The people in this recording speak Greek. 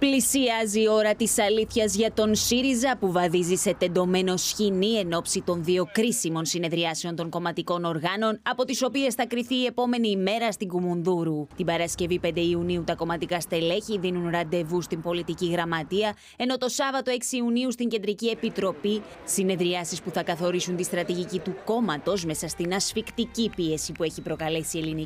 Πλησιάζει η ώρα της αλήθειας για τον ΣΥΡΙΖΑ που βαδίζει σε τεντωμένο σκηνή εν ώψη των δύο κρίσιμων συνεδριάσεων των κομματικών οργάνων, από τις οποίες θα κριθεί η επόμενη ημέρα στην Κουμουνδούρου. Την Παρασκευή 5 Ιουνίου τα κομματικά στελέχη δίνουν ραντεβού στην πολιτική γραμματεία, ενώ το Σάββατο 6 Ιουνίου στην Κεντρική Επιτροπή, συνεδριάσεις που θα καθορίσουν τη στρατηγική του κόμματος μέσα στην ασφικτική πίεση που έχει προκαλέσει η ελληνική